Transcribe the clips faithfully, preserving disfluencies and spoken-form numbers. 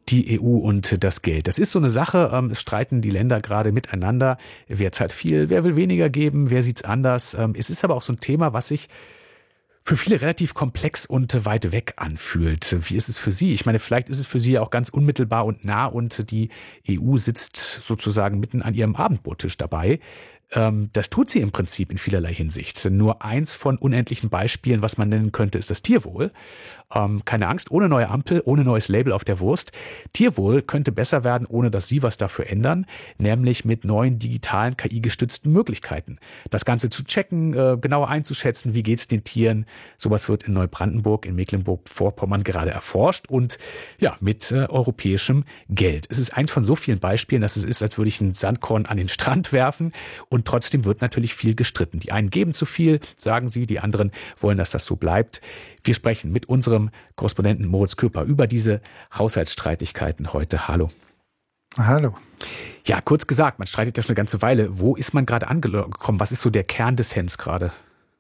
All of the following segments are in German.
die E U und das Geld. Das ist so eine Sache, ähm, es streiten die Länder gerade miteinander. Wer zahlt viel, wer will weniger geben, wer sieht's anders? Ähm, es ist aber auch so ein Thema, was sich für viele relativ komplex und weit weg anfühlt. Wie ist es für Sie? Ich meine, vielleicht ist es für Sie auch ganz unmittelbar und nah und die E U sitzt sozusagen mitten an ihrem Abendbrottisch dabei. Das tut sie im Prinzip in vielerlei Hinsicht. Nur eins von unendlichen Beispielen, was man nennen könnte, ist das Tierwohl. Ähm, keine Angst, ohne neue Ampel, ohne neues Label auf der Wurst. Tierwohl könnte besser werden, ohne dass Sie was dafür ändern, nämlich mit neuen digitalen K I-gestützten Möglichkeiten. Das Ganze zu checken, äh, genauer einzuschätzen, wie geht's den Tieren. Sowas wird in Neubrandenburg, in Mecklenburg-Vorpommern gerade erforscht und ja, mit äh, europäischem Geld. Es ist eins von so vielen Beispielen, dass es ist, als würde ich ein Sandkorn an den Strand werfen. Und trotzdem wird natürlich viel gestritten. Die einen geben zu viel, sagen sie, die anderen wollen, dass das so bleibt. Wir sprechen mit unserem Korrespondenten Moritz Köper über diese Haushaltsstreitigkeiten heute. Hallo. Hallo. Ja, kurz gesagt, man streitet ja schon eine ganze Weile. Wo ist man gerade angekommen? Was ist so der Kerndissens gerade?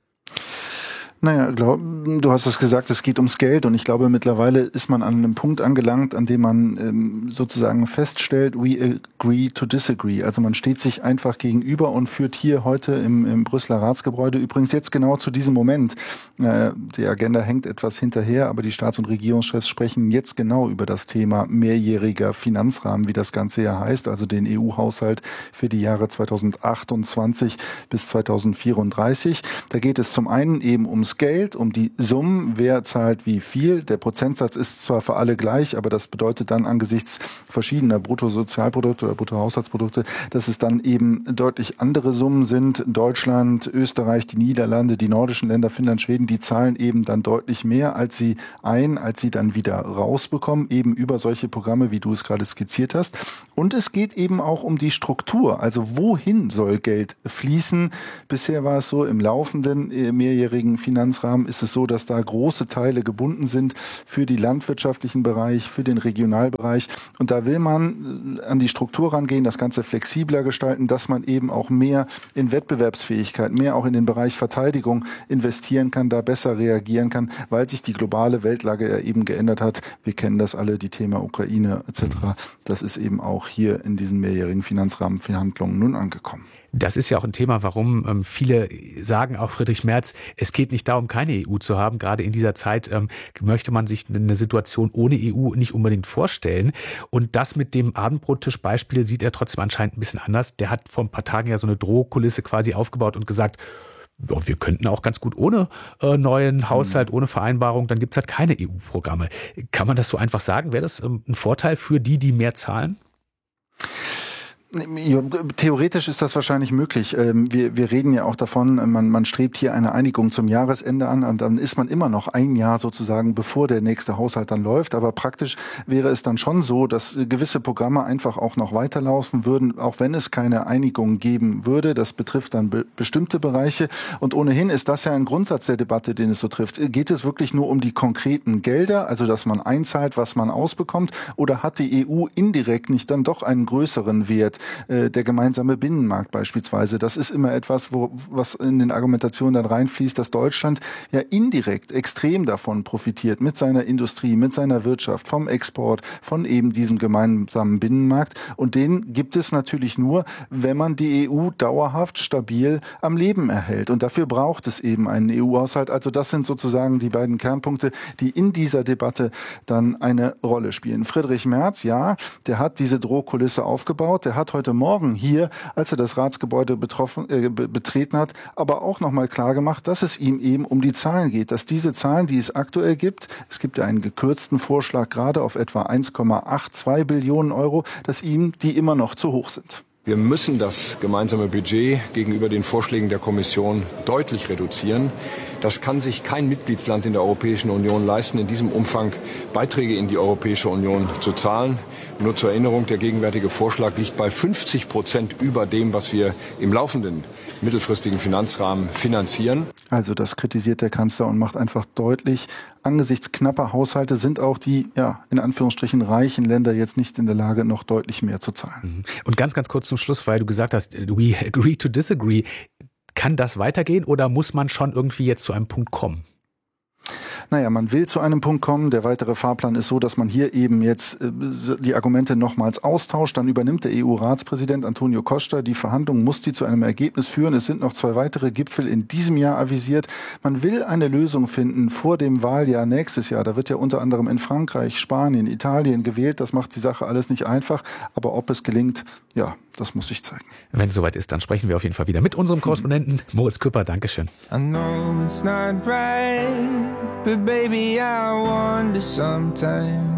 Naja, glaub, du hast es gesagt, es geht ums Geld und ich glaube, mittlerweile ist man an einem Punkt angelangt, an dem man ähm, sozusagen feststellt, we agree to disagree. Also man steht sich einfach gegenüber und führt hier heute im, im Brüsseler Ratsgebäude, übrigens jetzt genau zu diesem Moment, äh, die Agenda hängt etwas hinterher, aber die Staats- und Regierungschefs sprechen jetzt genau über das Thema mehrjähriger Finanzrahmen, wie das Ganze ja heißt, also den E U-Haushalt für die Jahre zweitausendachtundzwanzig bis zweitausendvierunddreißig. Da geht es zum einen eben ums Geld, um die Summen, wer zahlt wie viel. Der Prozentsatz ist zwar für alle gleich, aber das bedeutet dann angesichts verschiedener Bruttosozialprodukte oder Bruttohaushaltsprodukte, dass es dann eben deutlich andere Summen sind. Deutschland, Österreich, die Niederlande, die nordischen Länder, Finnland, Schweden, die zahlen eben dann deutlich mehr, als sie ein, als sie dann wieder rausbekommen, eben über solche Programme, wie du es gerade skizziert hast. Und es geht eben auch um die Struktur, also wohin soll Geld fließen? Bisher war es so, im laufenden äh, mehrjährigen Finanzrahmen ist es so, dass da große Teile gebunden sind für den landwirtschaftlichen Bereich, für den Regionalbereich. Und da will man an die Struktur rangehen, das Ganze flexibler gestalten, dass man eben auch mehr in Wettbewerbsfähigkeit, mehr auch in den Bereich Verteidigung investieren kann, da besser reagieren kann, weil sich die globale Weltlage ja eben geändert hat. Wir kennen das alle, die Thema Ukraine et cetera. Das ist eben auch hier in diesen mehrjährigen Finanzrahmenverhandlungen nun angekommen. Das ist ja auch ein Thema, warum ähm, viele sagen, auch Friedrich Merz, es geht nicht darum, keine E U zu haben. Gerade in dieser Zeit ähm, möchte man sich eine Situation ohne E U nicht unbedingt vorstellen. Und das mit dem Abendbrottisch-Beispiel sieht er trotzdem anscheinend ein bisschen anders. Der hat vor ein paar Tagen ja so eine Drohkulisse quasi aufgebaut und gesagt, ja, wir könnten auch ganz gut ohne äh, neuen Haushalt, ohne Vereinbarung, dann gibt's halt keine E U-Programme. Kann man das so einfach sagen? Wäre das ähm, ein Vorteil für die, die mehr zahlen? Ja, theoretisch ist das wahrscheinlich möglich. Wir, wir reden ja auch davon, man, man strebt hier eine Einigung zum Jahresende an und dann ist man immer noch ein Jahr sozusagen, bevor der nächste Haushalt dann läuft. Aber praktisch wäre es dann schon so, dass gewisse Programme einfach auch noch weiterlaufen würden, auch wenn es keine Einigung geben würde. Das betrifft dann be- bestimmte Bereiche. Und ohnehin ist das ja ein Grundsatz der Debatte, den es so trifft. Geht es wirklich nur um die konkreten Gelder, also dass man einzahlt, was man ausbekommt, oder hat die E U indirekt nicht dann doch einen größeren Wert? Der gemeinsame Binnenmarkt beispielsweise. Das ist immer etwas, wo, was in den Argumentationen dann reinfließt, dass Deutschland ja indirekt extrem davon profitiert, mit seiner Industrie, mit seiner Wirtschaft, vom Export, von eben diesem gemeinsamen Binnenmarkt. Und den gibt es natürlich nur, wenn man die E U dauerhaft stabil am Leben erhält. Und dafür braucht es eben einen E U-Haushalt. Also das sind sozusagen die beiden Kernpunkte, die in dieser Debatte dann eine Rolle spielen. Friedrich Merz, ja, der hat diese Drohkulisse aufgebaut, der hat heute Morgen hier, als er das Ratsgebäude betroffen, äh, betreten hat, aber auch nochmal klar gemacht, dass es ihm eben um die Zahlen geht, dass diese Zahlen, die es aktuell gibt, es gibt ja einen gekürzten Vorschlag gerade auf etwa eins Komma zweiundachtzig Billionen Euro, dass ihm die immer noch zu hoch sind. Wir müssen das gemeinsame Budget gegenüber den Vorschlägen der Kommission deutlich reduzieren. Das kann sich kein Mitgliedsland in der Europäischen Union leisten, in diesem Umfang Beiträge in die Europäische Union zu zahlen. Nur zur Erinnerung, der gegenwärtige Vorschlag liegt bei fünfzig Prozent über dem, was wir im laufenden mittelfristigen Finanzrahmen finanzieren. Also das kritisiert der Kanzler und macht einfach deutlich, angesichts knapper Haushalte sind auch die, ja, in Anführungsstrichen reichen Länder jetzt nicht in der Lage, noch deutlich mehr zu zahlen. Und ganz, ganz kurz zum Schluss, weil du gesagt hast, we agree to disagree. Kann das weitergehen oder muss man schon irgendwie jetzt zu einem Punkt kommen? Naja, man will zu einem Punkt kommen. Der weitere Fahrplan ist so, dass man hier eben jetzt äh, die Argumente nochmals austauscht. Dann übernimmt der E U-Ratspräsident Antonio Costa die Verhandlungen, muss die zu einem Ergebnis führen. Es sind noch zwei weitere Gipfel in diesem Jahr avisiert. Man will eine Lösung finden vor dem Wahljahr nächstes Jahr. Da wird ja unter anderem in Frankreich, Spanien, Italien gewählt. Das macht die Sache alles nicht einfach. Aber ob es gelingt, ja, das muss sich zeigen. Wenn es soweit ist, dann sprechen wir auf jeden Fall wieder mit unserem Korrespondenten Moritz Küpper. Dankeschön. I know it's not right, but baby, I wonder sometimes.